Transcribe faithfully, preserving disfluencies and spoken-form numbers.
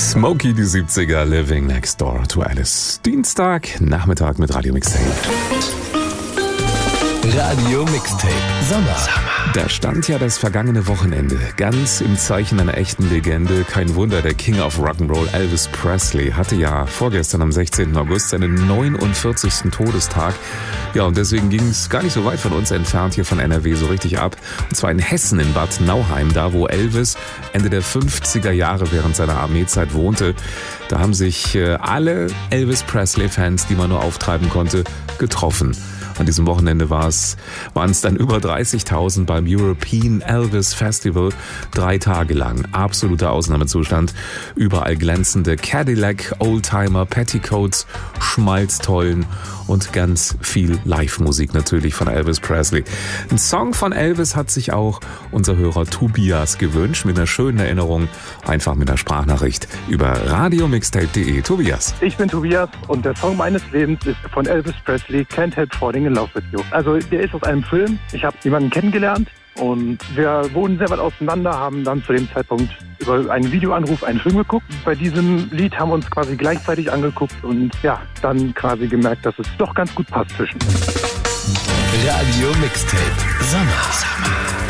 Smokey, die siebziger, Living Next Door to Alice. Dienstag, Nachmittag mit Radio Mixtape. Radio Mixtape Sommer. Da stand ja das vergangene Wochenende ganz im Zeichen einer echten Legende. Kein Wunder, der King of Rock'n'Roll Elvis Presley hatte ja vorgestern am sechzehnten August seinen neunundvierzigsten Todestag. Ja, und deswegen ging es gar nicht so weit von uns entfernt hier von N R W so richtig ab. Und zwar in Hessen, in Bad Nauheim, da wo Elvis Ende der fünfziger Jahre während seiner Armeezeit wohnte. Da haben sich äh, alle Elvis Presley-Fans, die man nur auftreiben konnte, getroffen. An diesem Wochenende war es, waren es dann über dreißigtausend beim European Elvis Festival. Drei Tage lang. Absoluter Ausnahmezustand. Überall glänzende Cadillac, Oldtimer, Petticoats, Schmalztollen und ganz viel Live-Musik natürlich von Elvis Presley. Ein Song von Elvis hat sich auch unser Hörer Tobias gewünscht, mit einer schönen Erinnerung, einfach mit einer Sprachnachricht über radiomixtape punkt de. Tobias. Ich bin Tobias und der Song meines Lebens ist von Elvis Presley, Can't Help Falling in Love with You. Also der ist aus einem Film. Ich habe jemanden kennengelernt und wir wohnen sehr weit auseinander, haben dann zu dem Zeitpunkt über einen Videoanruf einen Film geguckt. Bei diesem Lied haben wir uns quasi gleichzeitig angeguckt und ja, dann quasi gemerkt, dass es doch ganz gut passt zwischen uns. Radio Mixtape Sommer.